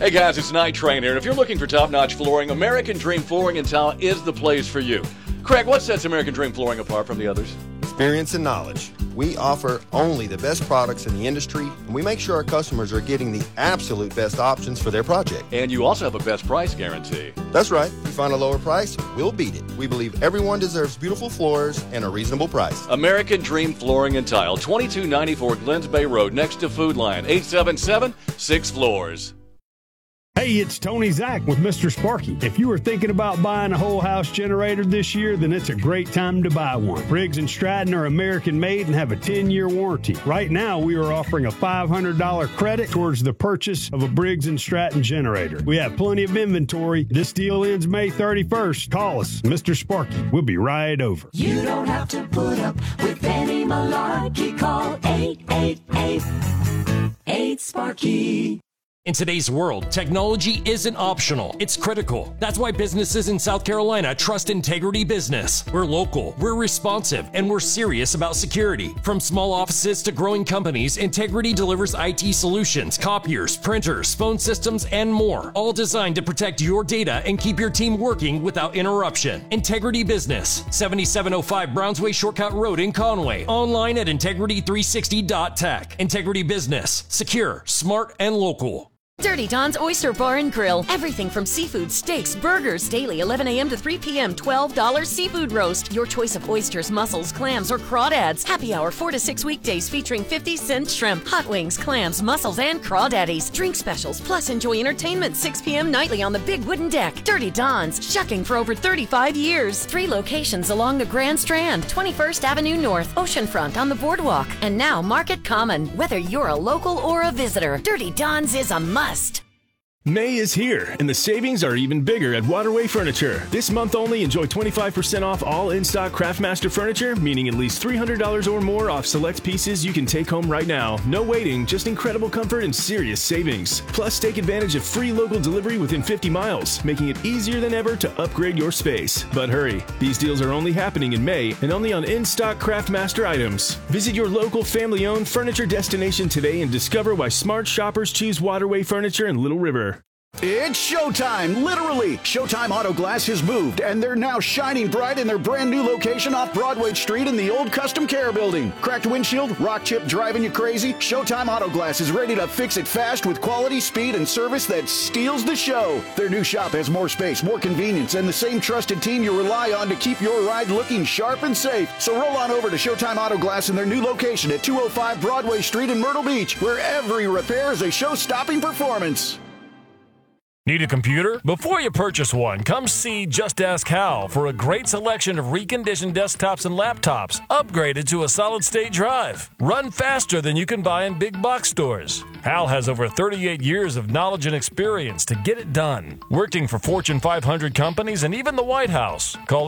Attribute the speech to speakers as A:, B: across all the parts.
A: Hey guys, it's Night Train here, and if you're looking for top-notch flooring, American Dream Flooring and Tile is the place for you. Craig, what sets American Dream Flooring apart from the others?
B: Experience and knowledge. We offer only the best products in the industry, and we make sure our customers are getting the absolute best options for their project.
A: And you also have a best price guarantee.
B: That's right. If you find a lower price, we'll beat it. We believe everyone deserves beautiful floors and a reasonable price.
A: American Dream Flooring and Tile, 2294 Glens Bay Road, next to Food Lion, 877-6 Floors.
C: Hey, it's Tony Zach with Mr. Sparky. If you are thinking about buying a whole house generator this year, then it's a great time to buy one. Briggs & Stratton are American made and have a 10-year warranty. Right now, we are offering a $500 credit towards the purchase of a Briggs & Stratton generator. We have plenty of inventory. This deal ends May 31st. Call us, Mr. Sparky. We'll be right over.
D: You don't have to put up with any malarkey. Call 888-8-SPARKY.
E: In today's world, technology isn't optional. It's critical. That's why businesses in South Carolina trust Integrity Business. We're local, we're responsive, and we're serious about security. From small offices to growing companies, Integrity delivers IT solutions, copiers, printers, phone systems, and more, all designed to protect your data and keep your team working without interruption. Integrity Business, 7705 Brownsway Shortcut Road in Conway. Online at integrity360.tech. Integrity Business, secure, smart, and local.
F: Dirty Don's Oyster Bar and Grill. Everything from seafood, steaks, burgers, daily 11 a.m. to 3 p.m. $12 seafood roast. Your choice of oysters, mussels, clams, or crawdads. Happy hour 4 to 6 weekdays featuring 50-cent shrimp, hot wings, clams, mussels, and crawdaddies. Drink specials, plus enjoy entertainment 6 p.m. nightly on the big wooden deck. Dirty Don's, shucking for over 35 years. 3 locations along the Grand Strand, 21st Avenue North, Oceanfront on the Boardwalk, and now Market Common. Whether you're a local or a visitor, Dirty Don's is a must.
G: May is here, and the savings are even bigger at Waterway Furniture. This month only, enjoy 25% off all in-stock Craftmaster furniture, meaning at least $300 or more off select pieces you can take home right now. No waiting, just incredible comfort and serious savings. Plus, take advantage of free local delivery within 50 miles, making it easier than ever to upgrade your space. But hurry, these deals are only happening in May and only on in-stock Craftmaster items. Visit your local family-owned furniture destination today and discover why smart shoppers choose Waterway Furniture in Little River.
H: It's showtime, literally. Showtime Auto Glass has moved, and they're now shining bright in their brand new location off Broadway Street in the old Custom Care building. Cracked windshield, rock chip driving you crazy? Showtime Auto Glass is ready to fix it fast with quality, speed, and service that steals the show. Their new shop has more space, more convenience, and the same trusted team you rely on to keep your ride looking sharp and safe. So roll on over to Showtime Auto Glass in their new location at 205 Broadway Street in Myrtle Beach, where every repair is a show-stopping performance.
I: Need a computer? Before you purchase one, come see Just Ask Hal for a great selection of reconditioned desktops and laptops, upgraded to a solid-state drive. Run faster than you can buy in big box stores. Hal has over 38 years of knowledge and experience to get it done, working for Fortune 500 companies and even the White House. Call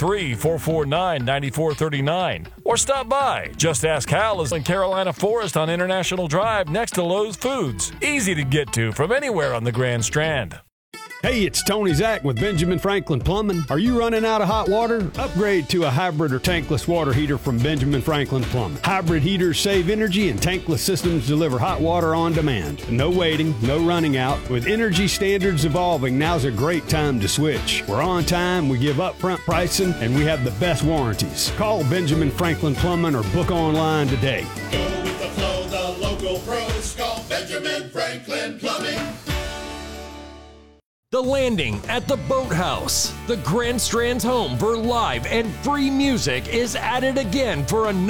I: 843-449-9439 or stop by. Just Ask Hal is in Carolina Forest on International Drive next to Lowe's Foods. Easy to get to from anywhere on the Grand Strand.
C: Hey, it's Tony Zach with Benjamin Franklin Plumbing. Are you running out of hot water? Upgrade to a hybrid or tankless water heater from Benjamin Franklin Plumbing. Hybrid heaters save energy and tankless systems deliver hot water on demand. No waiting, no running out. With energy standards evolving, now's a great time to switch. We're on time, we give upfront pricing, and we have the best warranties. Call Benjamin Franklin Plumbing or book online today.
J: Go with the flow, the local pros. Call Benjamin Franklin Plumbing.
E: The Landing at the Boathouse. The Grand Strand's home for live and free music is at it again for another